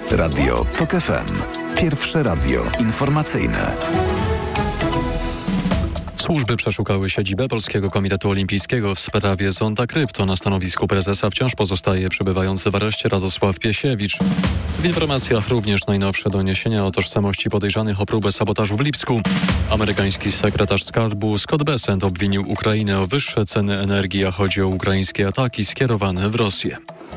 Radio TOK FM. Pierwsze radio informacyjne. Służby przeszukały siedzibę Polskiego Komitetu Olimpijskiego w sprawie zonda krypto. Na stanowisku prezesa wciąż pozostaje przebywający w areszcie Radosław Piesiewicz. W informacjach również najnowsze doniesienia o tożsamości podejrzanych o próbę sabotażu w Lipsku. Amerykański sekretarz skarbu Scott Bessent obwinił Ukrainę o wyższe ceny energii, a chodzi o ukraińskie ataki skierowane w Rosję.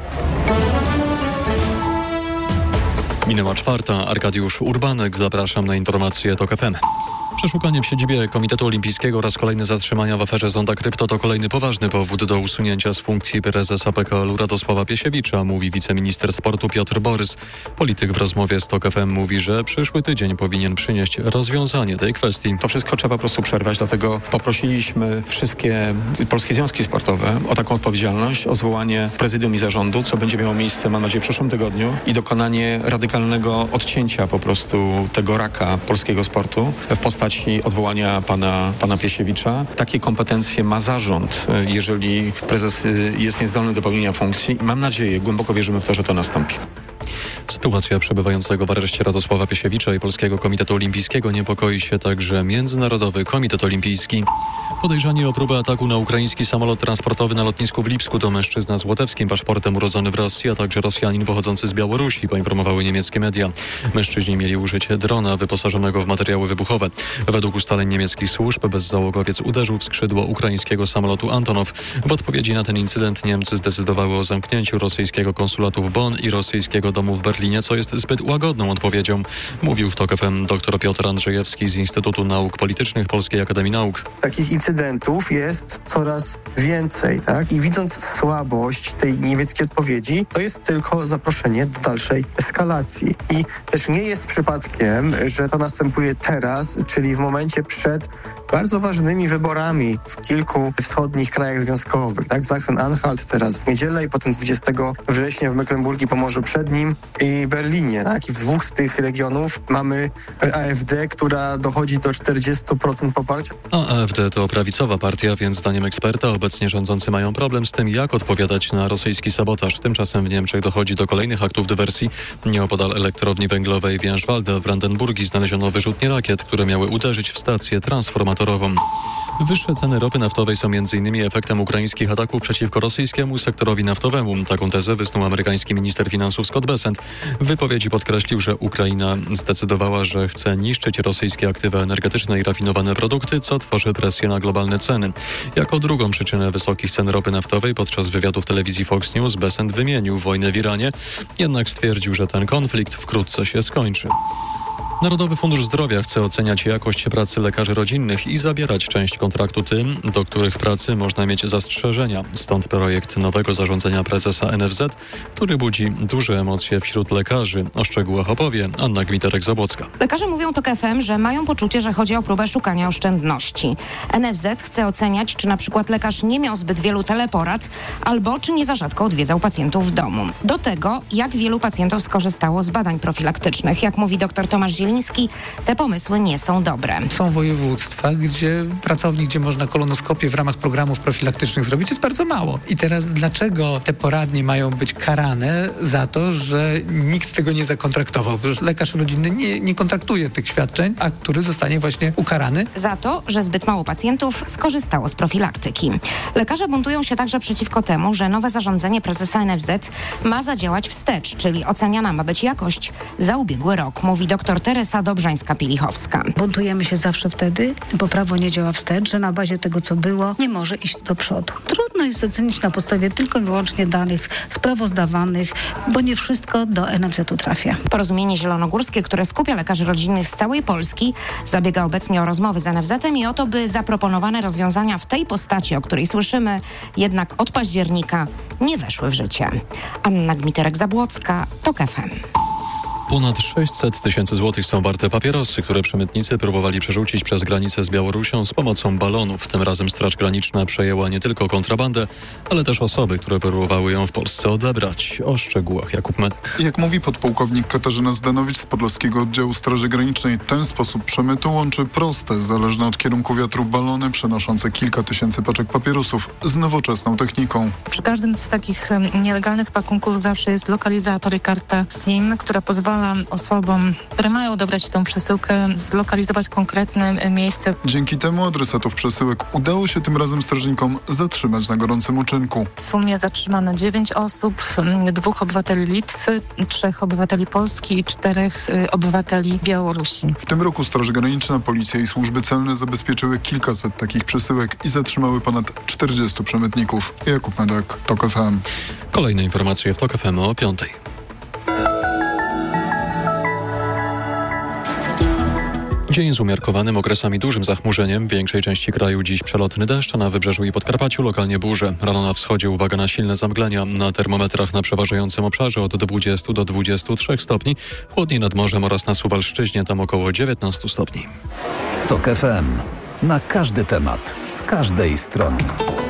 Minęła 4:00. Arkadiusz Urbanek. Zapraszam na informacje TOK FM. Przeszukanie w siedzibie Komitetu Olimpijskiego oraz kolejne zatrzymania w aferze zonda krypto to kolejny poważny powód do usunięcia z funkcji prezesa PKL-u Radosława Piesiewicza, mówi wiceminister sportu Piotr Borys. Polityk w rozmowie z TOK FM mówi, że przyszły tydzień powinien przynieść rozwiązanie tej kwestii. To wszystko trzeba po prostu przerwać, dlatego poprosiliśmy wszystkie polskie związki sportowe o taką odpowiedzialność, o zwołanie prezydium i zarządu, co będzie miało miejsce, mam nadzieję, w przyszłym tygodniu i dokonanie radykalnego odcięcia po prostu tego raka polskiego sportu w postaci odwołania pana Piesiewicza. Takie kompetencje ma zarząd, jeżeli prezes jest niezdolny do pełnienia funkcji. Mam nadzieję, głęboko wierzymy w to, że to nastąpi. Sytuacja przebywającego w areszcie Radosława Piesiewicza i Polskiego Komitetu Olimpijskiego niepokoi się także Międzynarodowy Komitet Olimpijski. Podejrzani o próbę ataku na ukraiński samolot transportowy na lotnisku w Lipsku to mężczyzna z łotewskim paszportem urodzony w Rosji, a także Rosjanin pochodzący z Białorusi, poinformowały niemieckie media. Mężczyźni mieli użyć drona wyposażonego w materiały wybuchowe. Według ustaleń niemieckich służb bezzałogowiec uderzył w skrzydło ukraińskiego samolotu Antonow. W odpowiedzi na ten incydent Niemcy zdecydowały o zamknięciu rosyjskiego konsulatu w Bonn i rosyjskiego domu w Berlinie, co jest zbyt łagodną odpowiedzią, mówił w TOK FM dr Piotr Andrzejewski z Instytutu Nauk Politycznych Polskiej Akademii Nauk. Takich incydentów jest coraz więcej, tak? I widząc słabość tej niemieckiej odpowiedzi, to jest tylko zaproszenie do dalszej eskalacji. I też nie jest przypadkiem, że to następuje teraz, czyli w momencie przed bardzo ważnymi wyborami w kilku wschodnich krajach związkowych, tak? Sachsen-Anhalt teraz w niedzielę i potem 20 września w Mecklenburgii Pomorzu przed nim i Berlinie, tak? I w dwóch z tych regionów mamy AfD, która dochodzi do 40% poparcia. A AfD to prawicowa partia, więc zdaniem eksperta obecnie rządzący mają problem z tym, jak odpowiadać na rosyjski sabotaż. Tymczasem w Niemczech dochodzi do kolejnych aktów dywersji. Nieopodal elektrowni węglowej w Jänschwalde w Brandenburgii znaleziono wyrzutnie rakiet, które miały uderzyć w stację transformatorową. Wyższe ceny ropy naftowej są m.in. efektem ukraińskich ataków przeciwko rosyjskiemu sektorowi naftowemu. Taką tezę wysnuł amerykański minister finansów Scott Bessent. W wypowiedzi podkreślił, że Ukraina zdecydowała, że chce niszczyć rosyjskie aktywa energetyczne i rafinowane produkty, co tworzy presję na globalne ceny. Jako drugą przyczynę wysokich cen ropy naftowej podczas wywiadu w telewizji Fox News Bessent wymienił wojnę w Iranie, jednak stwierdził, że ten konflikt wkrótce się skończy. Narodowy Fundusz Zdrowia chce oceniać jakość pracy lekarzy rodzinnych i zabierać część kontraktu tym, do których pracy można mieć zastrzeżenia. Stąd projekt nowego zarządzenia prezesa NFZ, który budzi duże emocje wśród lekarzy. O szczegółach opowie Anna Gmiterek-Zabłocka. Lekarze mówią TOK FM, że mają poczucie, że chodzi o próbę szukania oszczędności. NFZ chce oceniać, czy na przykład lekarz nie miał zbyt wielu teleporad, albo czy nie za rzadko odwiedzał pacjentów w domu. Do tego, jak wielu pacjentów skorzystało z badań profilaktycznych. Jak mówi dr Tomasz Zieliński, te pomysły nie są dobre. Są województwa, gdzie pracownik, gdzie można kolonoskopię w ramach programów profilaktycznych zrobić, jest bardzo mało. I teraz dlaczego te poradnie mają być karane za to, że nikt tego nie zakontraktował? Przecież lekarz rodzinny nie kontraktuje tych świadczeń, a który zostanie właśnie ukarany? Za to, że zbyt mało pacjentów skorzystało z profilaktyki. Lekarze buntują się także przeciwko temu, że nowe zarządzenie prezesa NFZ ma zadziałać wstecz, czyli oceniana ma być jakość za ubiegły rok, mówi dr Teresa Dobrzańska-Pilichowska. Buntujemy się zawsze wtedy, bo prawo nie działa wstecz, że na bazie tego, co było, nie może iść do przodu. Trudno jest ocenić na podstawie tylko i wyłącznie danych sprawozdawanych, bo nie wszystko do NFZ-u trafia. Porozumienie Zielonogórskie, które skupia lekarzy rodzinnych z całej Polski, zabiega obecnie o rozmowy z NFZ-em i o to, by zaproponowane rozwiązania w tej postaci, o której słyszymy, jednak od października nie weszły w życie. Anna Gmiterek-Zabłocka, TOK FM. Ponad 600 tysięcy złotych są warte papierosy, które przemytnicy próbowali przerzucić przez granicę z Białorusią z pomocą balonów. Tym razem Straż Graniczna przejęła nie tylko kontrabandę, ale też osoby, które próbowały ją w Polsce odebrać. O szczegółach Jakub Medek. Jak mówi podpułkownik Katarzyna Zdanowicz z Podlaskiego Oddziału Straży Granicznej, ten sposób przemytu łączy proste, zależne od kierunku wiatru balony przenoszące kilka tysięcy paczek papierosów z nowoczesną techniką. Przy każdym z takich nielegalnych pakunków zawsze jest lokalizator i karta SIM, która pozwala osobom, które mają odebrać tę przesyłkę, zlokalizować konkretne miejsce. Dzięki temu adresatów przesyłek udało się tym razem strażnikom zatrzymać na gorącym uczynku. W sumie zatrzymano 9 osób, 2 obywateli Litwy, 3 obywateli Polski i 4 obywateli Białorusi. W tym roku Straż Graniczna, Policja i służby celne zabezpieczyły kilkaset takich przesyłek i zatrzymały ponad 40 przemytników. Jakub Medek, TOK FM. Kolejne informacje w TOK FM o 5:00. Dzień z umiarkowanym okresami dużym zachmurzeniem. W większej części kraju dziś przelotny deszcz, a na wybrzeżu i Podkarpaciu lokalnie burze. Rano na wschodzie uwaga na silne zamglenia. Na termometrach na przeważającym obszarze od 20 do 23 stopni. Chłodniej nad morzem oraz na Suwalszczyźnie, tam około 19 stopni. TOK FM. Na każdy temat, z każdej strony.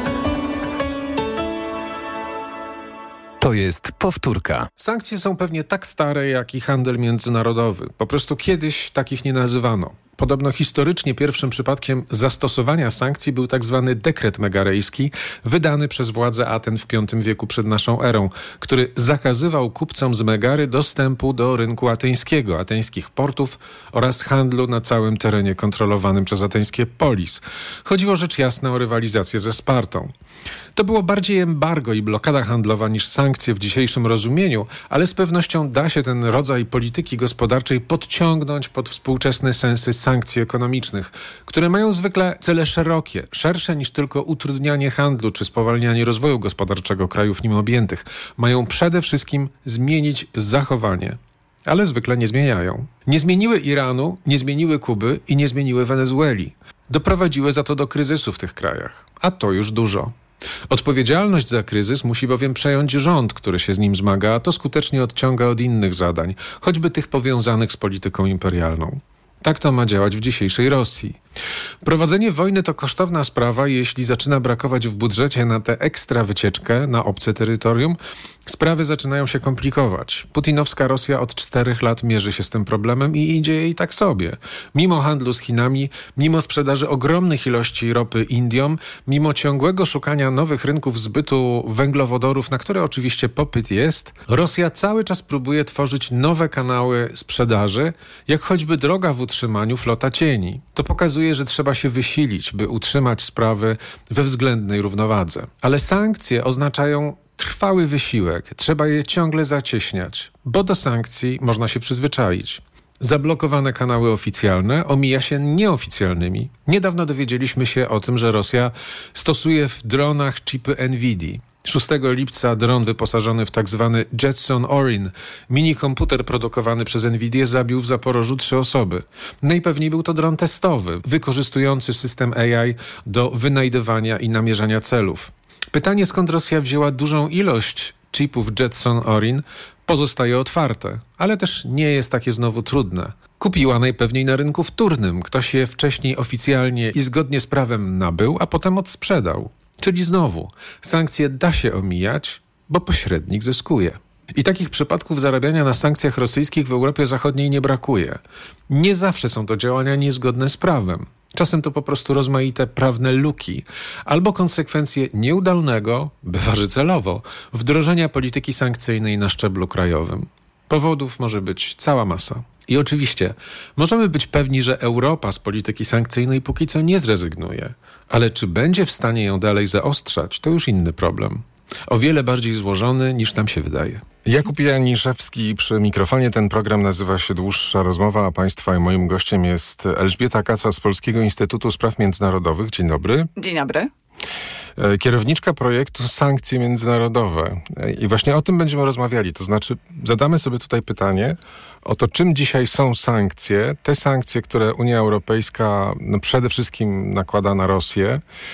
To jest powtórka. Sankcje są pewnie tak stare jak i handel międzynarodowy. Po prostu kiedyś takich nie nazywano. Podobno historycznie pierwszym przypadkiem zastosowania sankcji był tak zwany dekret megarejski, wydany przez władze Aten w V wieku przed naszą erą, który zakazywał kupcom z Megary dostępu do rynku ateńskiego, ateńskich portów oraz handlu na całym terenie kontrolowanym przez ateńskie polis. Chodziło rzecz jasna o rywalizację ze Spartą. To było bardziej embargo i blokada handlowa niż sankcje w dzisiejszym rozumieniu, ale z pewnością da się ten rodzaj polityki gospodarczej podciągnąć pod współczesne sensy sankcji ekonomicznych, które mają zwykle cele szerokie, szersze niż tylko utrudnianie handlu czy spowalnianie rozwoju gospodarczego krajów nim objętych. Mają przede wszystkim zmienić zachowanie, ale zwykle nie zmieniają. Nie zmieniły Iranu, nie zmieniły Kuby i nie zmieniły Wenezueli. Doprowadziły za to do kryzysu w tych krajach, a to już dużo. Odpowiedzialność za kryzys musi bowiem przejąć rząd, który się z nim zmaga, a to skutecznie odciąga od innych zadań, choćby tych powiązanych z polityką imperialną. Tak to ma działać w dzisiejszej Rosji. Prowadzenie wojny to kosztowna sprawa i jeśli zaczyna brakować w budżecie na tę ekstra wycieczkę na obce terytorium, sprawy zaczynają się komplikować. Putinowska Rosja od 4 lat mierzy się z tym problemem i idzie jej tak sobie. Mimo handlu z Chinami, mimo sprzedaży ogromnych ilości ropy Indiom, mimo ciągłego szukania nowych rynków zbytu węglowodorów, na które oczywiście popyt jest, Rosja cały czas próbuje tworzyć nowe kanały sprzedaży, jak choćby droga w utrzymaniu flota cieni. To pokazuje, że trzeba się wysilić, by utrzymać sprawy we względnej równowadze. Ale sankcje oznaczają trwały wysiłek. Trzeba je ciągle zacieśniać, bo do sankcji można się przyzwyczaić. Zablokowane kanały oficjalne omija się nieoficjalnymi. Niedawno dowiedzieliśmy się o tym, że Rosja stosuje w dronach chipy NVIDIA. 6 lipca dron wyposażony w tzw. Jetson Orin, minikomputer produkowany przez NVIDIA, zabił w Zaporożu 3 osoby. Najpewniej był to dron testowy, wykorzystujący system AI do wynajdywania i namierzania celów. Pytanie, skąd Rosja wzięła dużą ilość chipów Jetson Orin, pozostaje otwarte, ale też nie jest takie znowu trudne. Kupiła najpewniej na rynku wtórnym. Ktoś je wcześniej oficjalnie i zgodnie z prawem nabył, a potem odsprzedał. Czyli znowu, sankcje da się omijać, bo pośrednik zyskuje. I takich przypadków zarabiania na sankcjach rosyjskich w Europie Zachodniej nie brakuje. Nie zawsze są to działania niezgodne z prawem. Czasem to po prostu rozmaite prawne luki albo konsekwencje nieudolnego, bywa że celowo, wdrożenia polityki sankcyjnej na szczeblu krajowym. Powodów może być cała masa. I oczywiście możemy być pewni, że Europa z polityki sankcyjnej póki co nie zrezygnuje. Ale czy będzie w stanie ją dalej zaostrzać, to już inny problem. O wiele bardziej złożony niż nam się wydaje. Jakub Janiszewski przy mikrofonie. Ten program nazywa się Dłuższa Rozmowa, a Państwa i moim gościem jest Elżbieta Kaca z Polskiego Instytutu Spraw Międzynarodowych. Dzień dobry. Dzień dobry. Kierowniczka projektu Sankcje Międzynarodowe. I właśnie o tym będziemy rozmawiali. To znaczy zadamy sobie tutaj pytanie o to, czym dzisiaj są sankcje. Te sankcje, które Unia Europejska przede wszystkim nakłada na Rosję.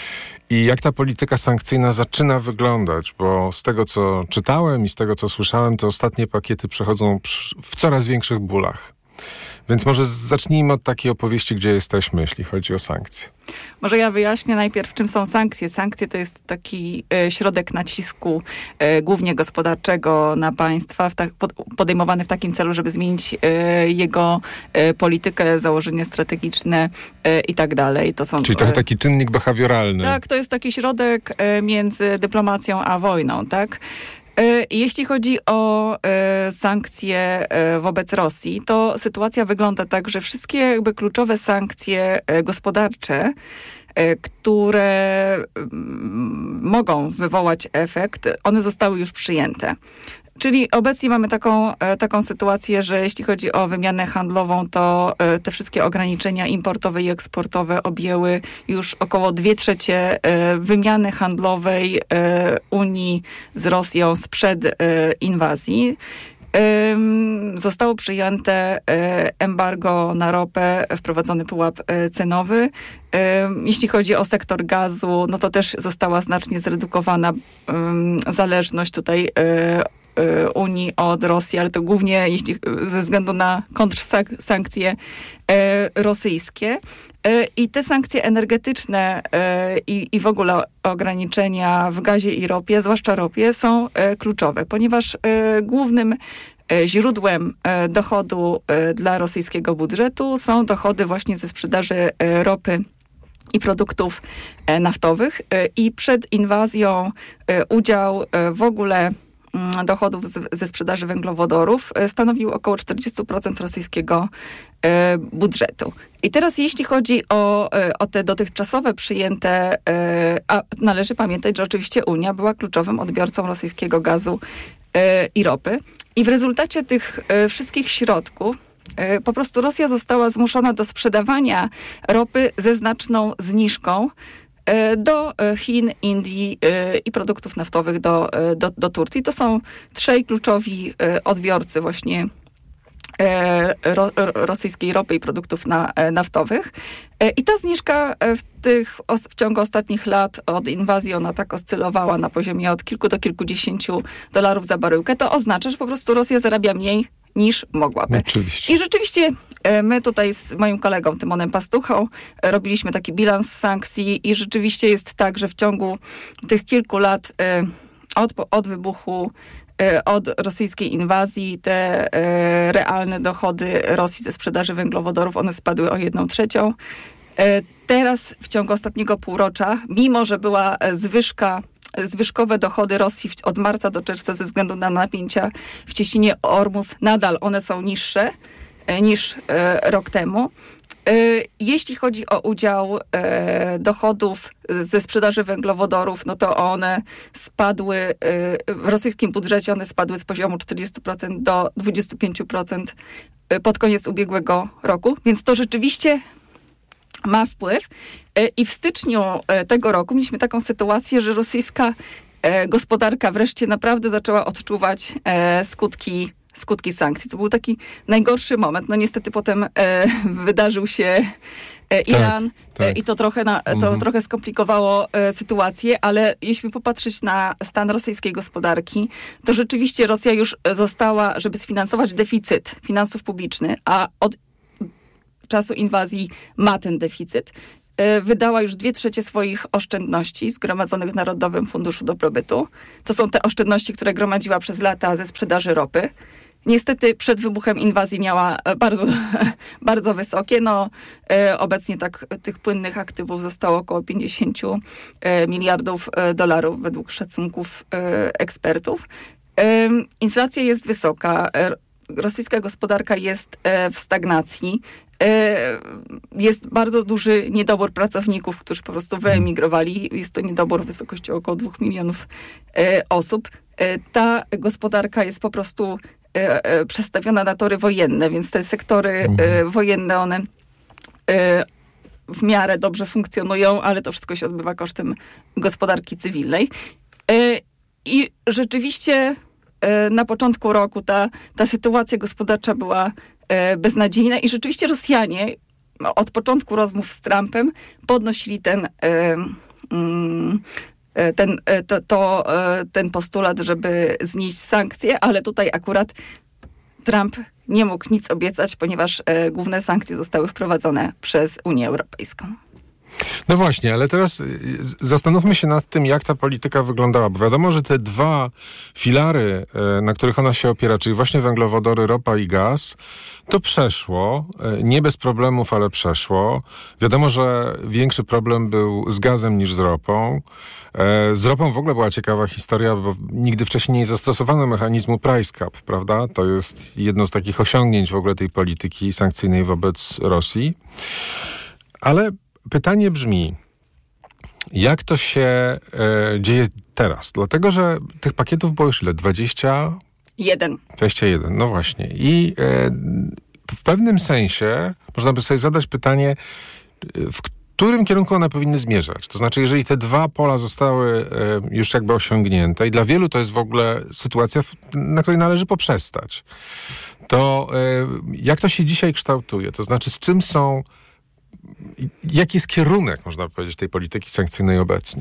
I jak ta polityka sankcyjna zaczyna wyglądać? Bo z tego, co czytałem i z tego, co słyszałem, te ostatnie pakiety przechodzą w coraz większych bólach. Więc może zacznijmy od takiej opowieści, gdzie jesteśmy, jeśli chodzi o sankcje. Może ja wyjaśnię najpierw, czym są sankcje. Sankcje to jest taki środek nacisku, głównie gospodarczego, na państwa, podejmowany w takim celu, żeby zmienić jego politykę, założenia strategiczne i tak dalej. To są, czyli trochę taki czynnik behawioralny. Tak, to jest taki środek między dyplomacją a wojną, tak? Jeśli chodzi o sankcje wobec Rosji, to sytuacja wygląda tak, że wszystkie jakby kluczowe sankcje gospodarcze, które mogą wywołać efekt, one zostały już przyjęte. Czyli obecnie mamy taką sytuację, że jeśli chodzi o wymianę handlową, to te wszystkie ograniczenia importowe i eksportowe objęły już około 2/3 wymiany handlowej Unii z Rosją sprzed inwazji. Zostało przyjęte embargo na ropę, wprowadzony pułap cenowy. Jeśli chodzi o sektor gazu, no to też została znacznie zredukowana zależność tutaj Unii od Rosji, ale to głównie ze względu na kontrsankcje rosyjskie. I te sankcje energetyczne i w ogóle ograniczenia w gazie i ropie, zwłaszcza ropie, są kluczowe, ponieważ głównym źródłem dochodu dla rosyjskiego budżetu są dochody właśnie ze sprzedaży ropy i produktów naftowych. I przed inwazją udział w ogóle dochodów ze sprzedaży węglowodorów stanowił około 40% rosyjskiego budżetu. I teraz jeśli chodzi o te dotychczasowe przyjęte, a należy pamiętać, że oczywiście Unia była kluczowym odbiorcą rosyjskiego gazu i ropy. I w rezultacie tych wszystkich środków po prostu Rosja została zmuszona do sprzedawania ropy ze znaczną zniżką do Chin, Indii i produktów naftowych do Turcji. To są trzej kluczowi odbiorcy właśnie rosyjskiej ropy i produktów naftowych. I ta zniżka w ciągu ostatnich lat od inwazji ona tak oscylowała na poziomie od kilku do kilkudziesięciu dolarów za baryłkę. To oznacza, że po prostu Rosja zarabia mniej niż mogłaby. Oczywiście. I rzeczywiście my tutaj z moim kolegą Tymonem Pastuchą robiliśmy taki bilans sankcji i rzeczywiście jest tak, że w ciągu tych kilku lat od wybuchu, od rosyjskiej inwazji te realne dochody Rosji ze sprzedaży węglowodorów, one spadły o 1/3. Teraz w ciągu ostatniego półrocza, mimo że była zwyżkowe dochody Rosji od marca do czerwca ze względu na napięcia w cieśninie Ormus, nadal one są niższe niż rok temu. Jeśli chodzi o udział dochodów ze sprzedaży węglowodorów, no to one spadły, w rosyjskim budżecie one spadły z poziomu 40% do 25% pod koniec ubiegłego roku, więc to rzeczywiście ma wpływ. I w styczniu tego roku mieliśmy taką sytuację, że rosyjska gospodarka wreszcie naprawdę zaczęła odczuwać skutki sankcji. To był taki najgorszy moment. No niestety potem wydarzył się Iran i to trochę skomplikowało sytuację, ale jeśli popatrzeć na stan rosyjskiej gospodarki, to rzeczywiście Rosja już została, żeby sfinansować deficyt finansów publicznych, a od czasu inwazji ma ten deficyt, wydała już 2/3 swoich oszczędności zgromadzonych w Narodowym Funduszu Dobrobytu. To są te oszczędności, które gromadziła przez lata ze sprzedaży ropy. Niestety przed wybuchem inwazji miała bardzo, bardzo wysokie. Obecnie tych płynnych aktywów zostało około 50 miliardów dolarów według szacunków ekspertów. Inflacja jest wysoka. Rosyjska gospodarka jest w stagnacji. Jest bardzo duży niedobór pracowników, którzy po prostu wyemigrowali. Jest to niedobór w wysokości około 2 milionów osób. Ta gospodarka jest po prostu przestawiona na tory wojenne, więc te sektory wojenne, one w miarę dobrze funkcjonują, ale to wszystko się odbywa kosztem gospodarki cywilnej. I rzeczywiście na początku roku ta sytuacja gospodarcza była beznadziejna i rzeczywiście Rosjanie od początku rozmów z Trumpem podnosili ten postulat, żeby znieść sankcje, ale tutaj akurat Trump nie mógł nic obiecać, ponieważ główne sankcje zostały wprowadzone przez Unię Europejską. No właśnie, ale teraz zastanówmy się nad tym, jak ta polityka wyglądała, bo wiadomo, że te dwa filary, na których ona się opiera, czyli właśnie węglowodory, ropa i gaz, to przeszło, nie bez problemów, ale przeszło. Wiadomo, że większy problem był z gazem niż z ropą. Z ropą w ogóle była ciekawa historia, bo nigdy wcześniej nie zastosowano mechanizmu price cap, prawda? To jest jedno z takich osiągnięć w ogóle tej polityki sankcyjnej wobec Rosji. Ale pytanie brzmi, jak to się dzieje teraz? Dlatego, że tych pakietów było już ile? 21, no właśnie. I w pewnym sensie można by sobie zadać pytanie, w którym kierunku one powinny zmierzać? To znaczy, jeżeli te dwa pola zostały już jakby osiągnięte i dla wielu to jest w ogóle sytuacja, na której należy poprzestać, to jak to się dzisiaj kształtuje? To znaczy, z czym są, jaki jest kierunek, można powiedzieć, tej polityki sankcyjnej obecnie?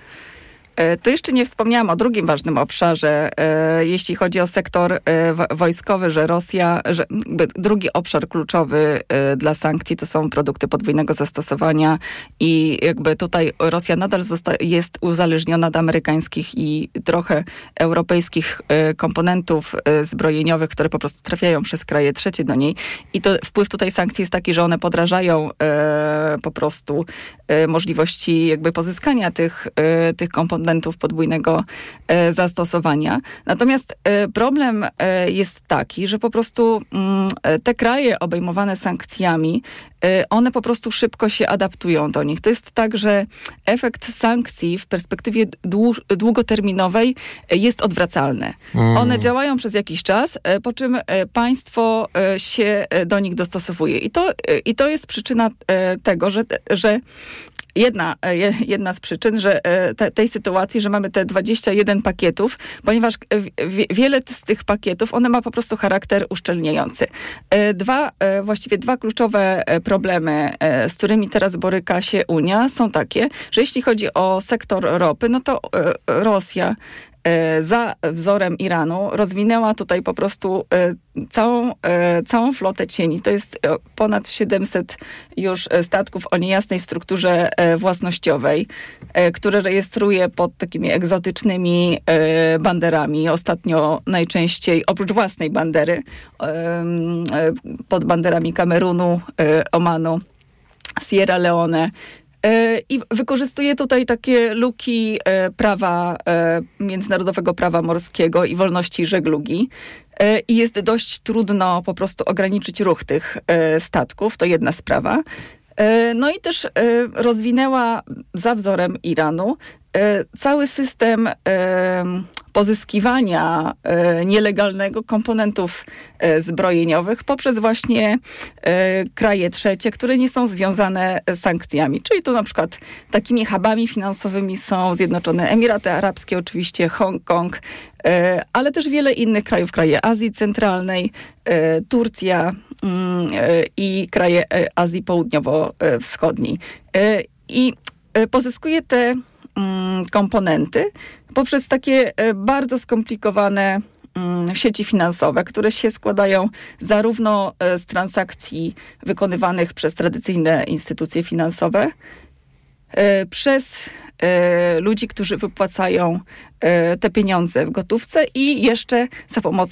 To jeszcze nie wspomniałam o drugim ważnym obszarze, jeśli chodzi o sektor wojskowy, że Rosja, że drugi obszar kluczowy dla sankcji to są produkty podwójnego zastosowania i jakby tutaj Rosja nadal jest uzależniona od amerykańskich i trochę europejskich komponentów zbrojeniowych, które po prostu trafiają przez kraje trzecie do niej i to wpływ tutaj sankcji jest taki, że one podrażają po prostu możliwości jakby pozyskania tych komponentów podwójnego zastosowania. Natomiast problem jest taki, że po prostu te kraje obejmowane sankcjami, one po prostu szybko się adaptują do nich. To jest tak, że efekt sankcji w perspektywie długoterminowej jest odwracalny. One działają przez jakiś czas, po czym państwo się do nich dostosowuje. I to jest przyczyna tego, że jedna z przyczyn, że tej sytuacji, że mamy te 21 pakietów, ponieważ wiele z tych pakietów, one ma po prostu charakter uszczelniający. Właściwie dwa kluczowe problemy, z którymi teraz boryka się Unia, są takie, że jeśli chodzi o sektor ropy, no to Rosja za wzorem Iranu rozwinęła tutaj po prostu całą flotę cieni. To jest ponad 700 już statków o niejasnej strukturze własnościowej, które rejestruje pod takimi egzotycznymi banderami. Ostatnio najczęściej, oprócz własnej bandery, pod banderami Kamerunu, Omanu, Sierra Leone, i wykorzystuje tutaj takie luki prawa, międzynarodowego prawa morskiego i wolności żeglugi. I jest dość trudno po prostu ograniczyć ruch tych statków. To jedna sprawa. No i też rozwinęła za wzorem Iranu cały system pozyskiwania nielegalnego komponentów zbrojeniowych poprzez właśnie kraje trzecie, które nie są związane z sankcjami. Czyli tu na przykład takimi hubami finansowymi są Zjednoczone Emiraty Arabskie, oczywiście Hongkong, ale też wiele innych krajów, kraje Azji Centralnej, Turcja i kraje Azji Południowo-Wschodniej. I pozyskuje te komponenty poprzez takie bardzo skomplikowane sieci finansowe, które się składają zarówno z transakcji wykonywanych przez tradycyjne instytucje finansowe, przez ludzi, którzy wypłacają te pieniądze w gotówce i jeszcze